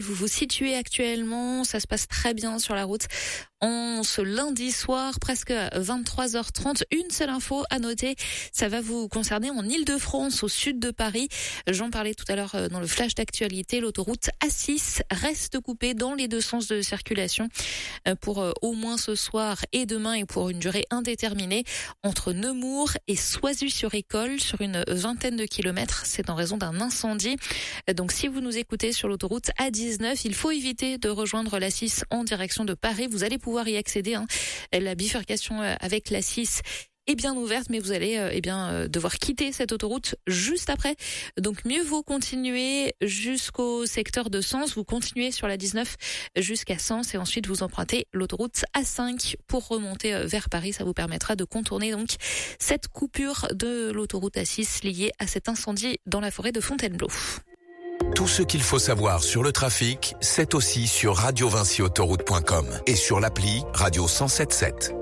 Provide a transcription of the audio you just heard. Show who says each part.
Speaker 1: vous vous situez actuellement. Ça se passe très bien sur la route. En ce lundi soir, presque 23h30, une seule info à noter, ça va vous concerner en Île-de-France, au sud de Paris. J'en parlais tout à l'heure dans le flash d'actualité. L'autoroute A6 reste coupée dans les deux sens de circulation pour au moins ce soir et demain et pour une durée indéterminée entre Nemours et Soisy-sur-École sur une vingtaine de kilomètres. C'est en raison d'un incendie. Donc si vous nous écoutez sur l'autoroute A19, il faut éviter de rejoindre l'A6 en direction de Paris. Vous allez pouvoir y accéder. La bifurcation avec l'A6 est bien ouverte, mais vous allez devoir quitter cette autoroute juste après. Donc mieux vaut continuer jusqu'au secteur de Sens. Vous continuez sur la 19 jusqu'à Sens et ensuite vous empruntez l'autoroute A5 pour remonter vers Paris. Ça vous permettra de contourner donc cette coupure de l'autoroute A6 liée à cet incendie dans la forêt de Fontainebleau.
Speaker 2: Tout ce qu'il faut savoir sur le trafic, c'est aussi sur radiovincyautoroute.com et sur l'appli Radio 107.7.